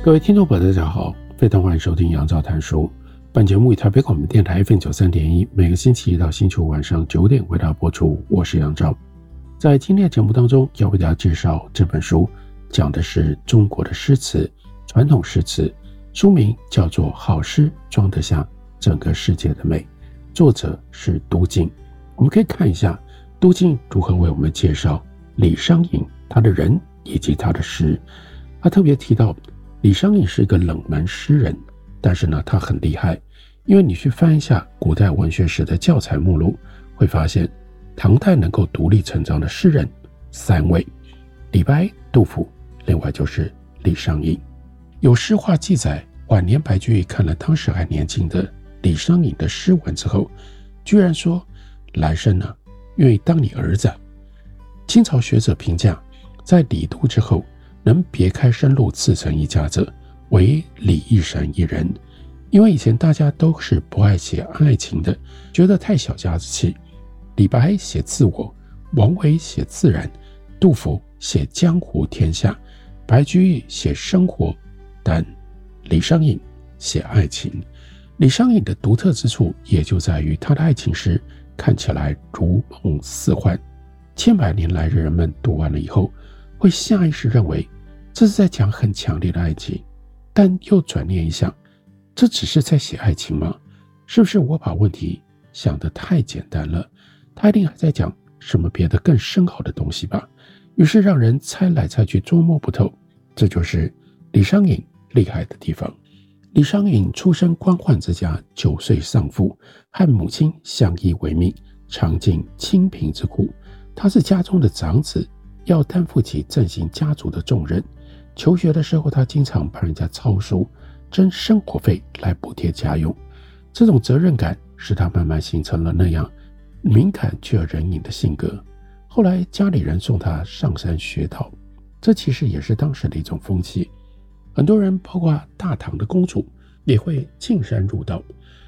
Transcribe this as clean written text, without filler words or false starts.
各位听众朋友大家好，非常欢迎收听杨照谈书。本节目以台北广播电台 FM93.1 每个星期一到星期五晚上9点为大家播出，我是杨照。在今天的节目当中要为大家介绍这本书，讲的是中国的诗词，传统诗词，书名叫做《好诗装得下整个世界的美》，作者是都敬。我们可以看一下都敬如何为我们介绍李商隐他的人以及他的诗。他特别提到李商隐是一个冷门诗人，但是呢他很厉害，因为你去翻一下古代文学史的教材目录，会发现唐代能够独立成章的诗人3位，李白、杜甫，另外就是李商隐。有诗话记载，晚年白居易看了当时还年轻的李商隐的诗文之后，居然说来生呢愿意当你儿子。清朝学者评价，在李杜之后能别开生路自成一家者，唯李义山一人。因为以前大家都是不爱写爱情的，觉得太小家子气。李白写自我，王维写自然，杜甫写江湖天下，白居易写生活，但李商隐写爱情。李商隐的独特之处也就在于他的爱情诗看起来如梦似幻，千百年来人们读完了以后会下意识认为这是在讲很强烈的爱情，但又转念一想，这只是在写爱情吗？是不是我把问题想得太简单了？他一定还在讲什么别的更深奥的东西吧？于是让人猜来猜去，捉摸不透。这就是李商隐厉害的地方。李商隐出身官宦之家，9岁丧父，和母亲相依为命，尝尽清贫之苦。他是家中的长子，要担负起振兴家族的重任。求学的时候，他经常帮人家抄书，挣生活费来补贴家用。这种责任感使他慢慢形成了那样敏感却又仁义的性格。后来家里人送他上山学道，这其实也是当时的一种风气。很多人包括大唐的公主也会进山入道，